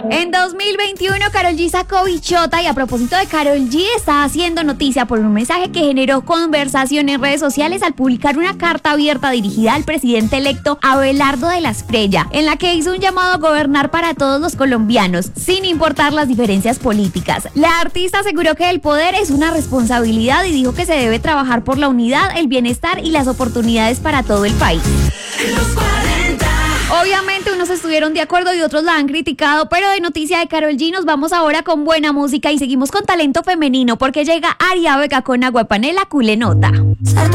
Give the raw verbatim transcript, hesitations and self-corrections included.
En dos mil veintiuno, Karol G sacó Bichota y a propósito de Karol G, está haciendo noticia por un mensaje que generó conversación en redes sociales al publicar una carta abierta dirigida al presidente electo Abelardo de la Espriella, en la que hizo un llamado a gobernar para todos los colombianos, sin importar las diferencias políticas. La artista aseguró que el poder es una responsabilidad y dijo que se debe trabajar por la unidad, el bienestar y las oportunidades para todo el país. Obviamente unos estuvieron de acuerdo y otros la han criticado, pero de noticia de Karol G nos vamos ahora con buena música y seguimos con talento femenino porque llega Aria Vega con Agua de Panela Culenota.